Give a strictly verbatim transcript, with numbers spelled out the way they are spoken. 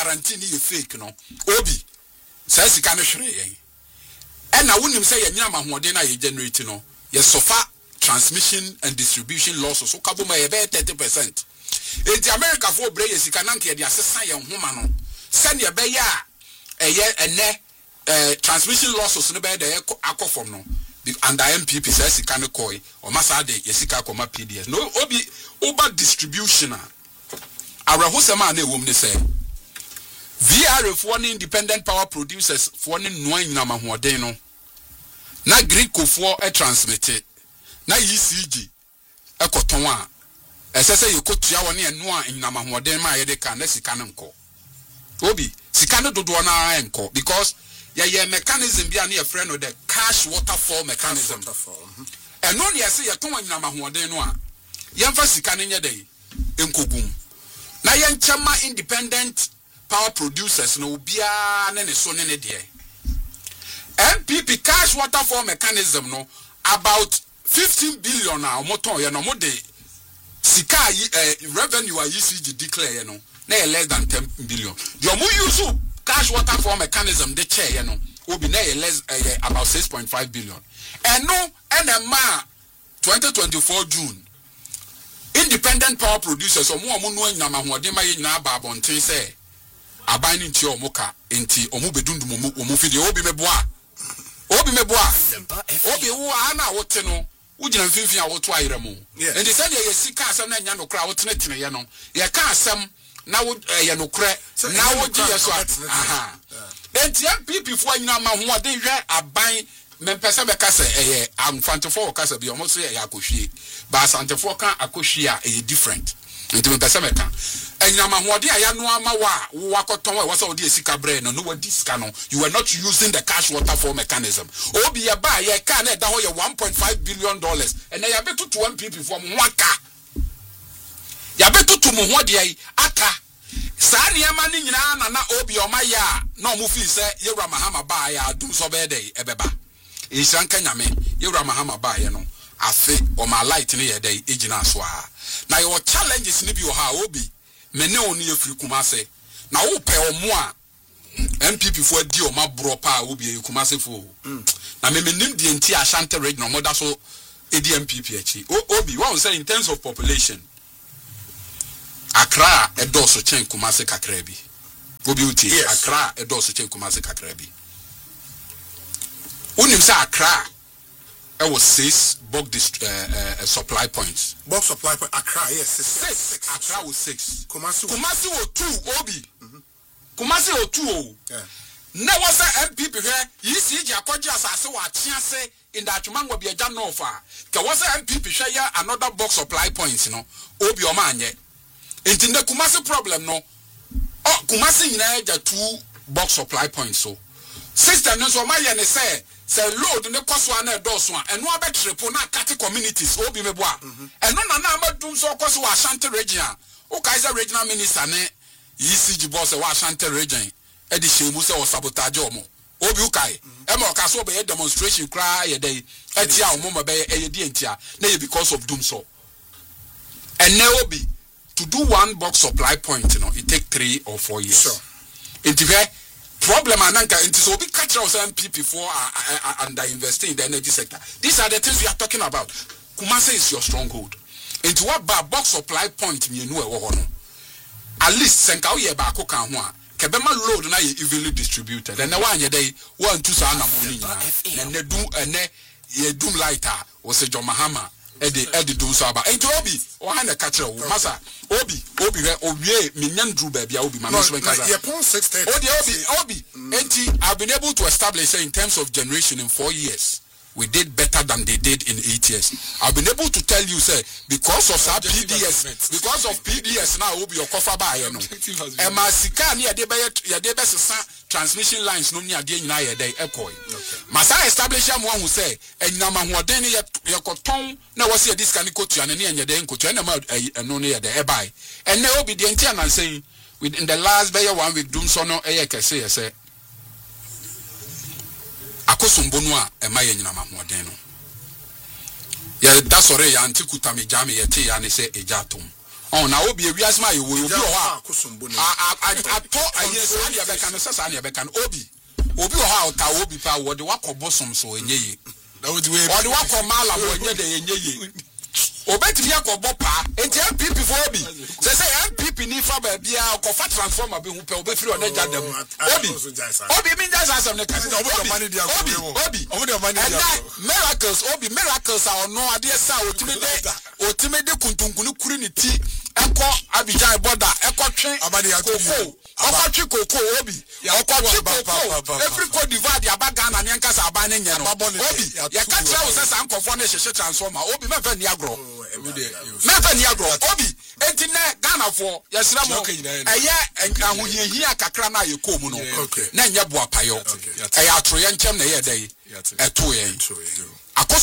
guarantee ni fake no obi say sika no hwere yen e na wonim say ye nyama hoden na ye generate no ye sofa transmission and distribution losses so kaboma ye be thirty percent enti America for bre ye sika na nke ye asesa ye homa no se ne be ya eye ene eh transmission losses no be de akofom no under M P P say sika no koi o masa de ye sika koma P D S no obi over distribution arahosema na ewom ne say V R F one independent power producers for ne no nyina mahoden no na Greco for e transmit na E C G e koton a esese ye kotua woni eno a nyina mahoden ma ye de ka na sika no nko obi sika no dodo na enko because ya ye mechanism bia na ye friend no the cash waterfall mechanism eno ne yese ye ton nyina mahoden no a ye mfa sika no nye dey enkogum na ye nchama independent power producers no bia na ne so ne ne de M P P cash waterfall mechanism no about fifteen billion na omoton ye no mo de sika uh, revenue a E C G declare ye no na less than ten billion the omo use cash waterfall mechanism de chair ye no obi na less uh, about six point five billion and no and a ma twenty twenty-four June independent power producers omo omo no anyama hoden ma ye nyina ba bonten say aban nti omuka enti omu bedundum omu omu fidi obi meboa obi meboa obi wo ana wote no ugina mfimfin a woto ayeremu enti said ye sika asem na nya no kra wotene tene ye no ye ka asem na wo ye no kra na wo gi ye so aha enti M P P fo anyina ma ho ade hwe aban mempese be ka se eye amfantefo ka se bi omo so ye akohwie ba asantefo ka akohwie a e different enti mempese me ka enyama hoode aya no ama wa wo akoton wa so odi esika bre no no wadi sika no you were not using the cash waterfall mechanism obi ya ba ye ka na da ho ye one point five billion dollars and ya betu to M P P for mwaka ya betu to mu hoode ai aka saa ne ama ni nyina na na obi o ma ya na omu fi se yewura mahama ba ya dum so be dey ebeba ehyanka nyame yewura mahama ba ye no afi o ma light ne ye dey ejina so a na your challenges ni bi o ha obi mene oni efiri Kumase na wo pe omo a M P P fo adi o mabro pa obi e Kumase fo na me menim die nti Ashanti region mo da so edi M P P achi obi what we say in terms of population Accra edoso chen Kumase kakra bi obi uti Accra edoso chen Kumase kakra bi unim sa Accra it was six bulk dist- uh, uh, supply points. Bulk supply point Accra, yes, six. Six. six. Accra was six. Kumasi. Kumasi was two. Obi. Mm-hmm. Kumasi was two. Yeah. Now what's that M P P here? You see, Jacoji as I what chance in that man will be a jam no far. Cause what's that M P P share another bulk supply points, you know? Obi omanye. And in the Kumasi problem, no. Oh, Kumasi in there two bulk supply points. So, sister, no so my and say. Say load ne kwaswa na edoso a eno abetrepo na kate communities obi meboa eno na na amadum so kwaswa Ashanti region o kaiser regional minister ne E C G boss wa Ashanti region e di shemu se o sabotage omo obi ukai e ma okaso be demonstration cry ye dey etia omo ma be e di entia na ye because of doom so ene obi to do one box supply point you know it take three or four years sure intive problem ananka into so big catch us M P P for under investing in the energy sector. These are the things we are talking about. Kumase is your stronghold. Into what bar box supply point me no e at least senka we ba ko kan ho a kebema load na ye evenly distributed. And na wan ye dey one two sa na mo ni nyina. Na ne dum ene ye dum lighter was a John Mahama Eddie Eddie do so about and Obi or Hana catcher Massa Obi Obi Obi Minyan Drew baby Obi management Obi Obi and I've been able to establish in terms of generation in four years we did better than they did in eight years. I've been able to tell you say because of that P D S because of P D S now Obi or Kofa ba you know and my sika near de ya de transmission lines no near de nyina ye dey ekoi masa establish am one who say enyama hoden ye ye koton na wose this can go to an ne enye dey nkotu na ma eno ne ye dey e bai and na Obi de ntia na say within the last bear one week dum so no eye kese ye say akosumbonu a ema ye nyina mahoden no ye da sore ya antikuta me jame ye te ya ne se ejatom Oh, na obi e wiase ma ye wo obi o ha akosombo ne a a ato aye sa ne beka no sesa ne beka no obi obi o ha ta obi pa wo de wakobosom so enye yi na wo di we o de wakomala wo enye de enye yi obetimi akobo pa enti M P P for obi se se M P P ni fa ba bia okofa transformer be hu pe obefiri ona jadam obi obi mi just asem ne kasi obi obi obi obi de mani dia miracles obi miracles a ono ade sa otimi de otimi de kuntunkunu kuri ni ti eko Abidjan border eko twen abade ya koko oko twi koko obi oko twi koko every Côte d'Ivoire dia baga na ne nkasa aba ne nye no obi ya ka tira wo sesa nkofo na hyehyɛ transformer obi me fa ni agro me fa ni agro obi enti ne Ghana fo ya sira mo eye ahohiahia kakra na ye komu no na nye boapayo eye atroye nkyem na ye dai eto ye